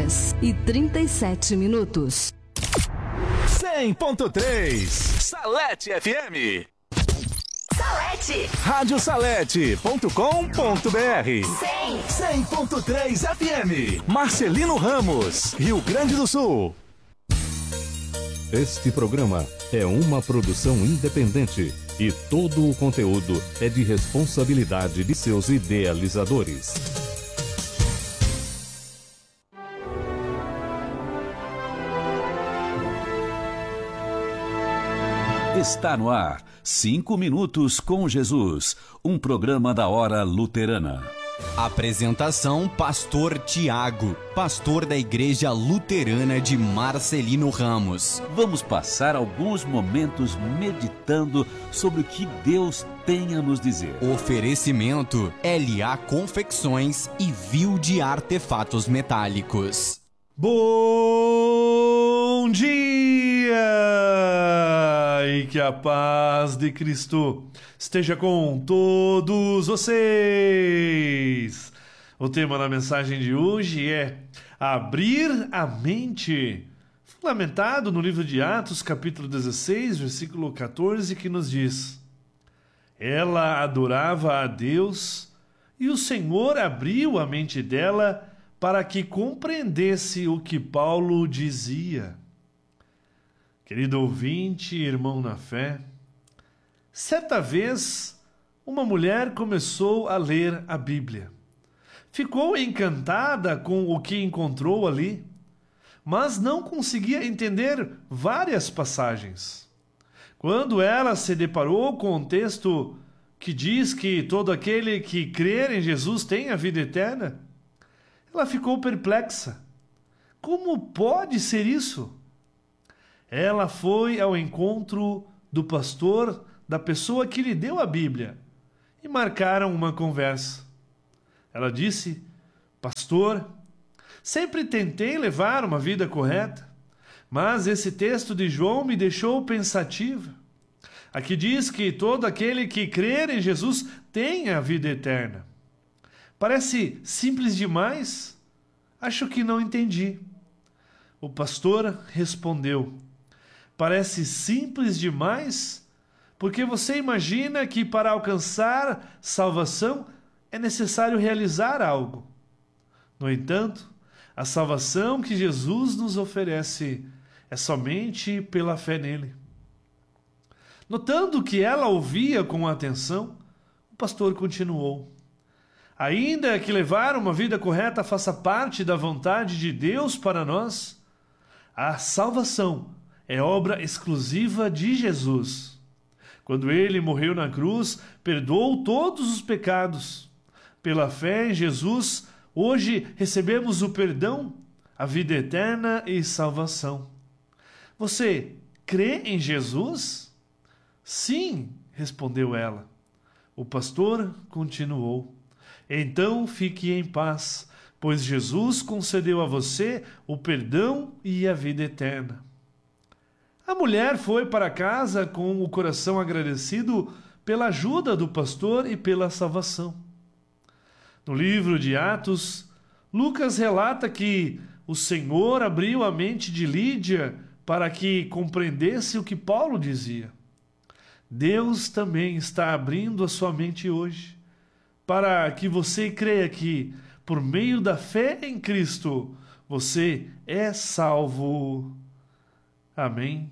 10h37. 100.3 Salete FM. Salete. Radiosalete.com.br 100.3 FM. Marcelino Ramos, Rio Grande do Sul. Este programa é uma produção independente e todo o conteúdo é de responsabilidade de seus idealizadores. Está no ar 5 Minutos com Jesus, um programa da Hora Luterana. Apresentação: Pastor Tiago, pastor da Igreja Luterana de Marcelino Ramos. Vamos passar alguns momentos meditando sobre o que Deus tem a nos dizer. Oferecimento: LA Confecções e Vil de Artefatos Metálicos. Bom dia! E que a paz de Cristo esteja com todos vocês. O tema da mensagem de hoje é abrir a mente, fundamentado no livro de Atos, capítulo 16, versículo 14, que nos diz: ela adorava a Deus e o Senhor abriu a mente dela para que compreendesse o que Paulo dizia. Querido ouvinte, irmão na fé, certa vez uma mulher começou a ler a Bíblia. Ficou encantada com o que encontrou ali, mas não conseguia entender várias passagens. Quando ela se deparou com o texto que diz que todo aquele que crer em Jesus tem a vida eterna, ela ficou perplexa. Como pode ser isso? Ela foi ao encontro do pastor, da pessoa que lhe deu a Bíblia, e marcaram uma conversa. Ela disse: pastor, sempre tentei levar uma vida correta, mas esse texto de João me deixou pensativa. Aqui diz que todo aquele que crer em Jesus tem a vida eterna. Parece simples demais? Acho que não entendi. O pastor respondeu: parece simples demais, porque você imagina que para alcançar salvação é necessário realizar algo. No entanto, a salvação que Jesus nos oferece é somente pela fé nele. Notando que ela ouvia com atenção, o pastor continuou: ainda que levar uma vida correta faça parte da vontade de Deus para nós, a salvação é obra exclusiva de Jesus. Quando ele morreu na cruz, perdoou todos os pecados. Pela fé em Jesus, hoje recebemos o perdão, a vida eterna e salvação. Você crê em Jesus? Sim, respondeu ela. O pastor continuou: então fique em paz, pois Jesus concedeu a você o perdão e a vida eterna. A mulher foi para casa com o coração agradecido pela ajuda do pastor e pela salvação. No livro de Atos, Lucas relata que o Senhor abriu a mente de Lídia para que compreendesse o que Paulo dizia. Deus também está abrindo a sua mente hoje, para que você creia que, por meio da fé em Cristo, você é salvo. Amém.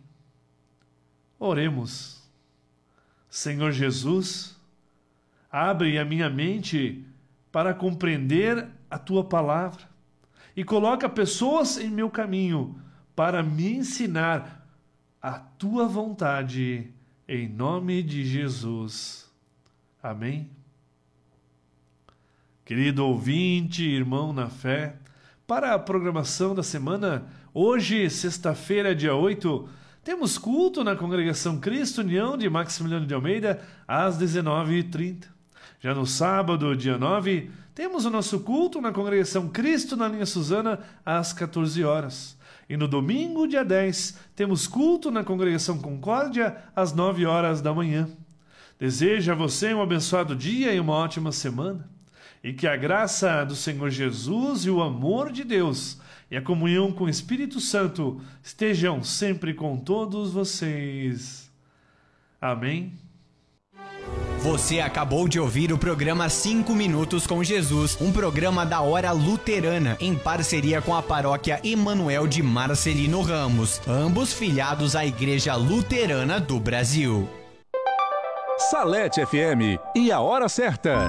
Oremos. Senhor Jesus, abre a minha mente para compreender a Tua palavra e coloca pessoas em meu caminho para me ensinar a Tua vontade, em nome de Jesus. Amém. Querido ouvinte, irmão na fé, para a programação da semana, hoje, sexta-feira, dia 8, temos culto na Congregação Cristo União de Maximiliano de Almeida, às 19h30. Já no sábado, dia 9, temos o nosso culto na Congregação Cristo na Linha Suzana, às 14 horas. E no domingo, dia 10, temos culto na Congregação Concórdia, às 9 horas da manhã. Desejo a você um abençoado dia e uma ótima semana. e que a graça do Senhor Jesus e o amor de Deus e a comunhão com o Espírito Santo estejam sempre com todos vocês. Amém. Você acabou de ouvir o programa 5 Minutos com Jesus, um programa da Hora Luterana, em parceria com a paróquia Emanuel de Marcelino Ramos, ambos filiados à Igreja Luterana do Brasil. Salete FM e a hora certa.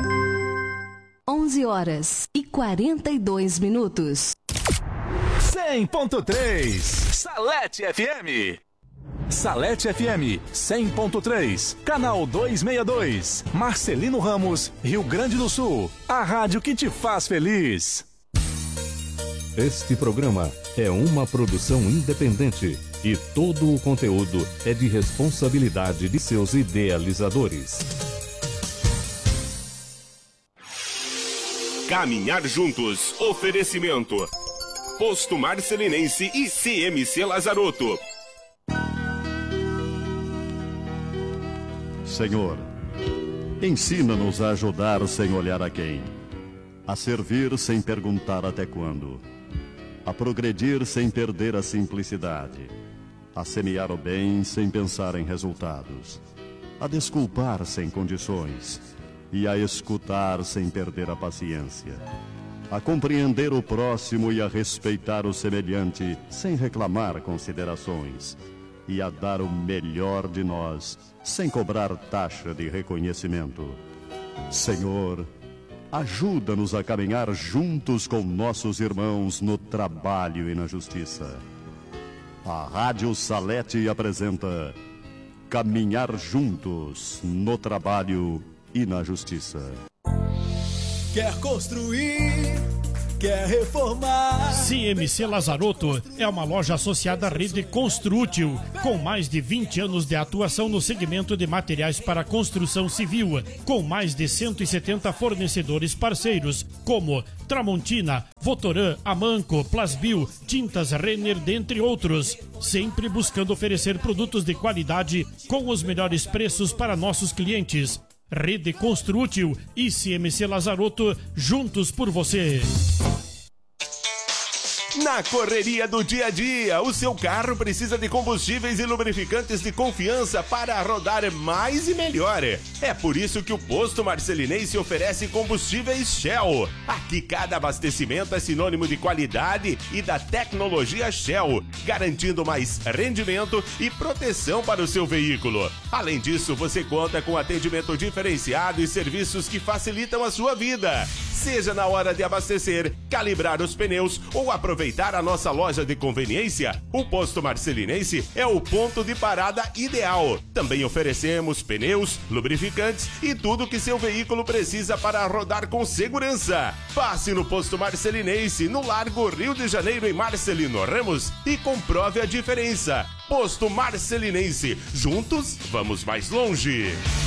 11h42. 100.3 Salete FM. Salete FM 100.3, canal 262, Marcelino Ramos, Rio Grande do Sul. A rádio que te faz feliz. Este programa é uma produção independente e todo o conteúdo é de responsabilidade de seus idealizadores. Caminhar juntos. Oferecimento: Posto Marcelinense e CMC Lazarotto. Senhor, ensina-nos a ajudar sem olhar a quem, a servir sem perguntar até quando, a progredir sem perder a simplicidade, a semear o bem sem pensar em resultados, a desculpar sem condições e a escutar sem perder a paciência, a compreender o próximo e a respeitar o semelhante sem reclamar considerações, e a dar o melhor de nós, sem cobrar taxa de reconhecimento. Senhor, ajuda-nos a caminhar juntos com nossos irmãos no trabalho e na justiça. A Rádio Salete apresenta Caminhar Juntos no Trabalho e na Justiça. Quer construir? Quer reformar? CMC Lazarotto é uma loja associada à rede Construtil, com mais de 20 anos de atuação no segmento de materiais para construção civil, com mais de 170 fornecedores parceiros, como Tramontina, Votoran, Amanco, Plasbil, Tintas Renner, dentre outros, sempre buscando oferecer produtos de qualidade com os melhores preços para nossos clientes. Rede Construtil e CMC Lazarotto, juntos por você. Na correria do dia a dia, o seu carro precisa de combustíveis e lubrificantes de confiança para rodar mais e melhor. É por isso que o Posto Marcelinense oferece combustíveis Shell. Aqui cada abastecimento é sinônimo de qualidade e da tecnologia Shell, garantindo mais rendimento e proteção para o seu veículo. Além disso, você conta com atendimento diferenciado e serviços que facilitam a sua vida. Seja na hora de abastecer, calibrar os pneus ou aproveitar a nossa loja de conveniência, o Posto Marcelinense é o ponto de parada ideal. Também oferecemos pneus, lubrificantes e tudo que seu veículo precisa para rodar com segurança. Passe no Posto Marcelinense, no Largo Rio de Janeiro, em Marcelino Ramos, e comprove a diferença. Posto Marcelinense, juntos vamos mais longe.